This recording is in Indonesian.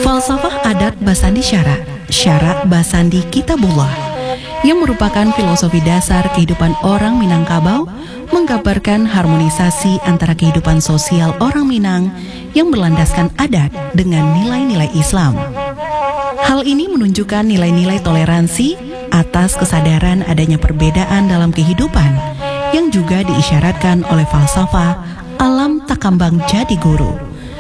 Falsafah adat Basandi Syara Basandi Kitabullah, yang merupakan filosofi dasar kehidupan orang Minangkabau, menggambarkan harmonisasi antara kehidupan sosial orang Minang yang berlandaskan adat dengan nilai-nilai Islam. Hal ini menunjukkan nilai-nilai toleransi atas kesadaran adanya perbedaan dalam kehidupan yang juga diisyaratkan oleh falsafah alam takambang jadi guru.